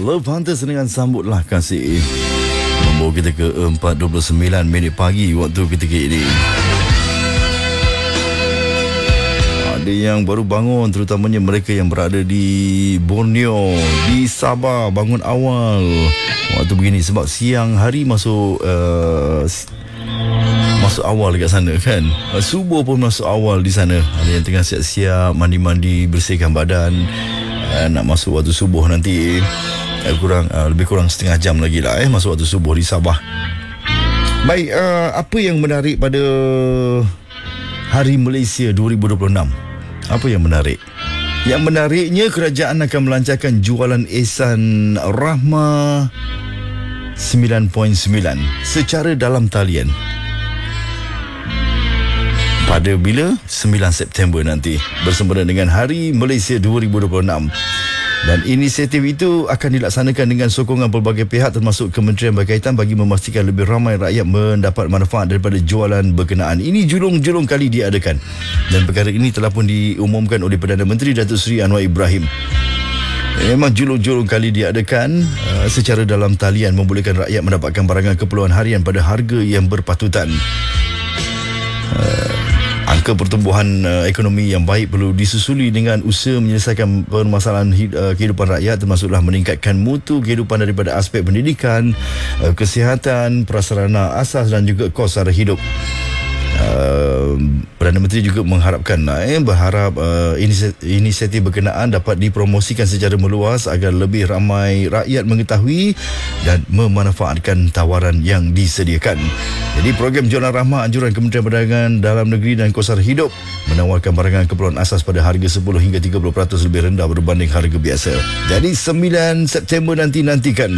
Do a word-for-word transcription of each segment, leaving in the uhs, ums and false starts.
Love Hunters dengan Sambutlah Kasih membawa kita ke empat dua puluh sembilan minit pagi waktu ketika ini. Ada yang baru bangun, terutamanya mereka yang berada di Borneo, di Sabah, bangun awal waktu begini sebab siang hari masuk uh, masuk awal dekat sana kan. uh, Subuh pun masuk awal di sana. Ada yang tengah siap-siap mandi-mandi, bersihkan badan, uh, nak masuk waktu subuh nanti. uh, kurang uh, lebih kurang setengah jam lagi lah eh masuk waktu subuh di Sabah. Baik, uh, apa yang menarik pada Hari Malaysia dua ribu dua puluh enam? Apa yang menarik? Yang menariknya, kerajaan akan melancarkan jualan Ehsan Rahmah sembilan perpuluhan sembilan secara dalam talian. Pada bila? sembilan September nanti, bersempena dengan Hari Malaysia dua ribu dua puluh enam. Dan inisiatif itu akan dilaksanakan dengan sokongan pelbagai pihak termasuk kementerian berkaitan bagi memastikan lebih ramai rakyat mendapat manfaat daripada jualan berkenaan. Ini julung-julung kali diadakan dan perkara ini telah pun diumumkan oleh Perdana Menteri Datuk Seri Anwar Ibrahim. Memang julung-julung kali diadakan uh, secara dalam talian membolehkan rakyat mendapatkan barangan keperluan harian pada harga yang berpatutan. Uh, Angka pertumbuhan uh, ekonomi yang baik perlu disusuli dengan usaha menyelesaikan permasalahan hid, uh, kehidupan rakyat, termasuklah meningkatkan mutu kehidupan daripada aspek pendidikan, uh, kesihatan, prasarana asas dan juga kos sara hidup. Uh, Perdana Menteri juga mengharapkan eh, berharap uh, inisiatif berkenaan dapat dipromosikan secara meluas agar lebih ramai rakyat mengetahui dan memanfaatkan tawaran yang disediakan. Jadi program jualan rahmah anjuran Kementerian Perdagangan Dalam Negeri dan Kos Sara Hidup menawarkan barangan keperluan asas pada harga sepuluh hingga tiga puluh peratus lebih rendah berbanding harga biasa. Jadi sembilan September nanti nantikan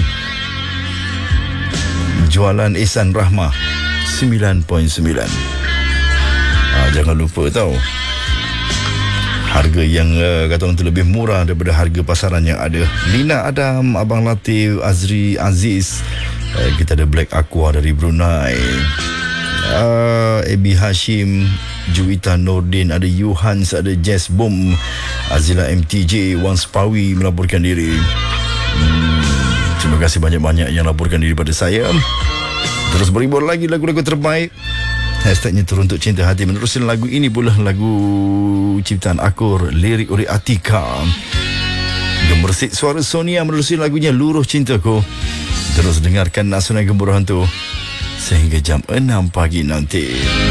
jualan Ehsan Rahmah sembilan perpuluhan sembilan. Ah, jangan lupa tau, harga yang uh, kata orang tu lebih murah daripada harga pasaran yang ada. Lina Adam, Abang Latif, Azri Aziz, uh, kita ada Black Aqua dari Brunei, uh, Abi Hashim, Juwita Nordin, ada Yuhans, ada Jess Boom, Azila M T J, Wan Spawi melaporkan diri. hmm, Terima kasih banyak-banyak yang laporkan diri pada saya. Terus berhibur lagi lagu-lagu terbaik. Hashtagnya Teruntuk Cinta Hati. Meneruskan lagu ini pula lagu ciptaan Akur, lirik oleh Atika. Gemersik suara Sonia meneruskan lagunya Luruh Cintaku. Terus dengarkan Nasional Gembira Hantu sehingga jam enam pagi nanti.